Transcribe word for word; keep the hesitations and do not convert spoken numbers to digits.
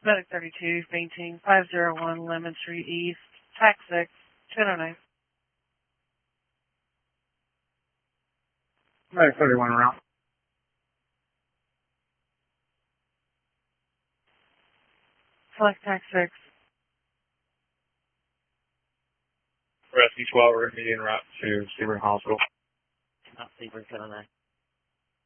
Medic thirty-two, fainting, five oh one Lemon Street East, tax six, ten oh nine. Medic thirty-one route. Select tax six. Rescue twelve, we're going to be en route to Sebring Hospital. Not Sebring, ten oh nine.